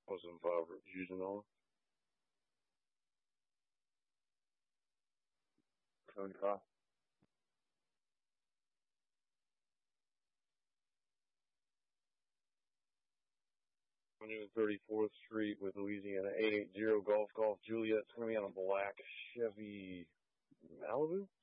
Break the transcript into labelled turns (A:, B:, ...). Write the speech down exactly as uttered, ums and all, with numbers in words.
A: Wasn't five using on.
B: seventy-five.
A: thirty-fourth Street with Louisiana eight eight zero Golf Golf Juliet. It's going to be on a black Chevy Malibu.